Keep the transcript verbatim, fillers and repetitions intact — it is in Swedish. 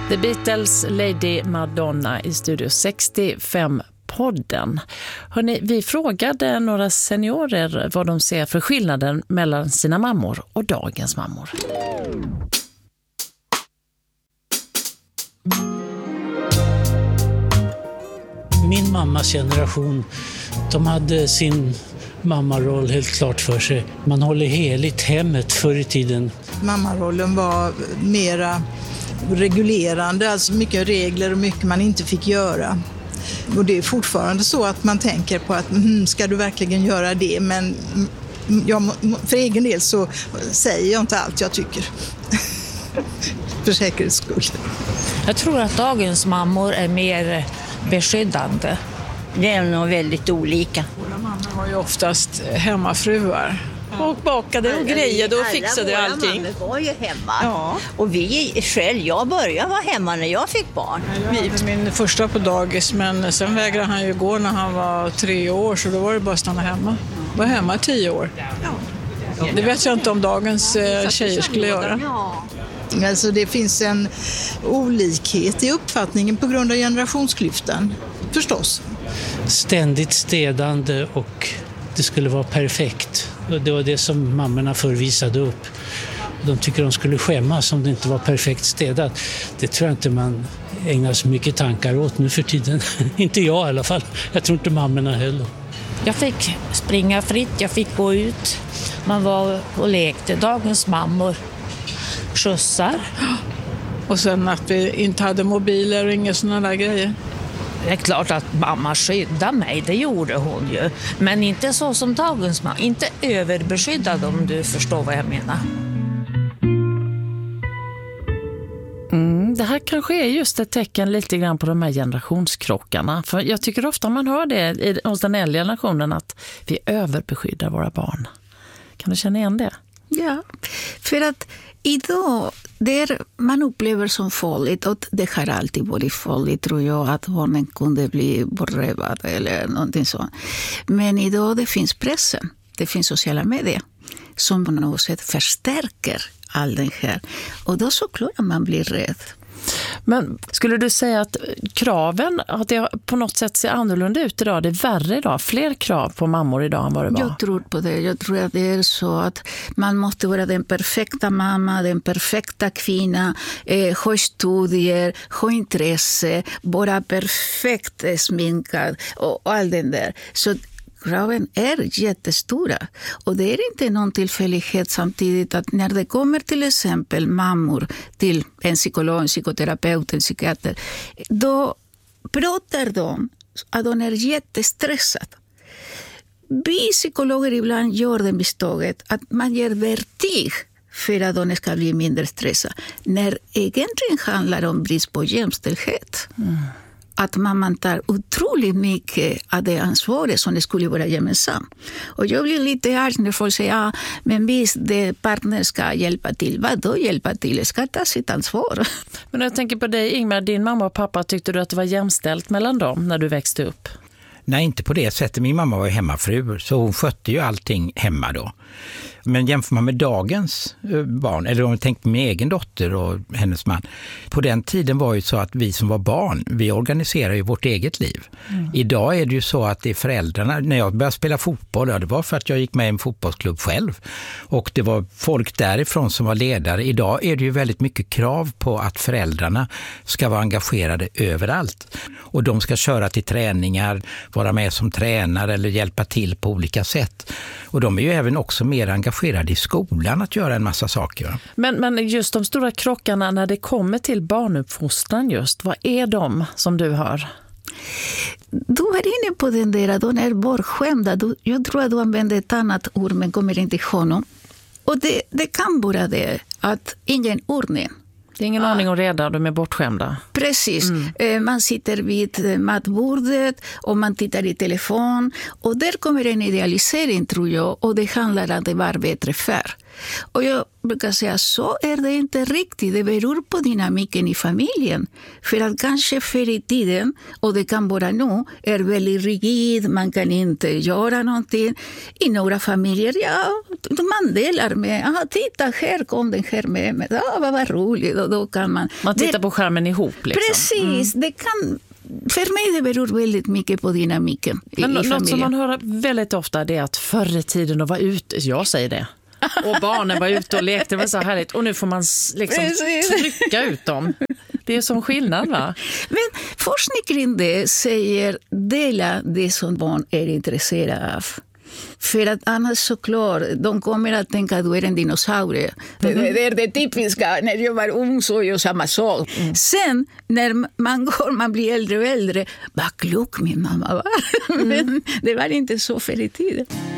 The Beatles, Lady Madonna i Studio sextiofem-podden. Hörrni, vi frågade några seniorer vad de ser för skillnaden mellan sina mammor och dagens mammor. Min mammas generation, de hade sin mammaroll helt klart för sig. Man håller heligt hemmet förr i tiden. Mammarollen var mera regulerande, alltså mycket regler och mycket man inte fick göra. Och det är fortfarande så att man tänker på att mm, ska du verkligen göra det? Men jag, för egen del så säger jag inte allt jag tycker. För säkerhets skull. Jag tror att dagens mammor är mer beskyddande. Det är nog väldigt olika. Våra mammor var ju oftast hemmafruar. Och bakade och grejade och fixade allting. Alla våra var ju hemma. Ja. Och vi själv, jag började vara hemma när jag fick barn. Jag hade min första på dagis, men sen vägrade han ju gå när han var tre år, så då var det bara att stanna hemma. Jag var hemma i tio år. Ja. Det vet jag inte om dagens tjejer skulle göra. Ja. Alltså det finns en olikhet i uppfattningen på grund av generationsklyftan, förstås. Ständigt städande och det skulle vara perfekt. Det var det som mammorna förvisade upp. De tycker de skulle skämmas om det inte var perfekt städat. Det tror jag inte man ägnar så mycket tankar åt nu för tiden. Inte jag i alla fall. Jag tror inte mammorna heller. Jag fick springa fritt, jag fick gå ut. Man var och lekte. Dagens mammor skjutsar. Och sen att vi inte hade mobiler och inga sådana där grejer. Det är klart att mamma skyddade mig, det gjorde hon ju. Men inte så som dagens mamma, inte överbeskyddad om du förstår vad jag menar. Mm, det här kanske är just ett tecken lite grann på de här generationskrockarna. För jag tycker ofta man hör det i, hos den äldre generationen att vi överbeskyddar våra barn. Kan du känna igen det? Ja, för att idag, där man upplever som farligt, och det har alltid varit farligt tror jag, att barnen kunde bli bortrövade eller någonting sånt. Men idag det finns pressen, det finns sociala medier som på något sätt förstärker all den här. Och då såklart man blir rädd. Men skulle du säga att kraven, att det på något sätt ser annorlunda ut idag? Det är värre idag, fler krav på mammor idag än vad det var? Jag tror på det. Jag tror att det är så att man måste vara den perfekta mamma, den perfekta kvinna, eh, ha studier, ha intresse, vara perfekt sminkad och, och allt den där. Så kraven är jättestora. Och det är inte någon tillfällighet samtidigt att när det kommer till exempel mammor till en psykolog, en psykoterapeut, en psykiater, då pratar de att de är jättestressade. Vi psykologer ibland gör det misstaget att man ger vertig för att de ska bli mindre stressade. När egentligen handlar om brist på jämställdhet. Mm. Att mamman tar otroligt mycket av det ansvaret som det skulle vara gemensamt. Och jag blir lite arg när folk säger ja, men visst, det partner ska hjälpa till. Vad då hjälpa till? Ska ta sitt ansvar. Men jag tänker på dig, Ingmar, din mamma och pappa, tyckte du att det var jämställt mellan dem när du växte upp? Nej, inte på det sättet. Min mamma var ju hemmafru, så hon skötte ju allting hemma då. Men jämför man med dagens barn, eller om jag tänker på min egen dotter och hennes man, på den tiden var ju så att vi som var barn, vi organiserar ju vårt eget liv. Mm. Idag är det ju så att det är föräldrarna, när jag började spela fotboll, ja, det var för att jag gick med i en fotbollsklubb själv. Och det var folk därifrån som var ledare. Idag är det ju väldigt mycket krav på att föräldrarna ska vara engagerade överallt. Och de ska köra till träningar, vara med som tränare eller hjälpa till på olika sätt. Och de är ju även också mer engagerade i skolan att göra en massa saker. Men, men just de stora krockarna när det kommer till barnuppfostran just, vad är de som du hör? Du är inne på den där, de är bortskämda. Jag tror att du använder ett annat ord men kommer inte honom. Och det, det kan vara det att ingen ordning. Det är ingen ja. aning och reda, de är bortskämda. Precis. Mm. Man sitter vid matbordet och man tittar i telefon. Och där kommer en idealisering tror jag. Och det handlar om att det var bättre förr. Och jag brukar säga, så är det inte riktigt. Det beror på dynamiken i familjen. För att kanske förr i tiden, och det kan vara nu, är väldigt rigid, man kan inte göra någonting. I några familjer, ja, man delar med, ah, titta, här kom den här med mig, ah, vad var roligt, och då kan man... Man tittar det, på skärmen ihop liksom. Precis, mm. det kan... För mig det beror väldigt mycket på dynamiken i, Men i familjen. Något som man hör väldigt ofta är att förr i tiden att vara ute, jag säger det, och barnen var ute och lekte, det var så härligt, och nu får man liksom trycka ut dem. Det är som skillnad, va? Men forskning kring det säger dela det som barn är intresserade av. För att annars såklart, de kommer att tänka att du är en dinosaurie. Mm. Det, det är det typiska, när jag var ung så jag samma sak. Mm. Sen när man går, man blir äldre och äldre, vad klok min mamma var. Mm. Men det var inte så för i tiden.